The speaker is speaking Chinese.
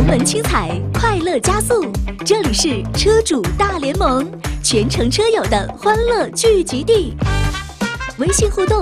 门轻踩，快乐加速。这里是车主大联盟，全城车友的欢乐聚集地。微信互动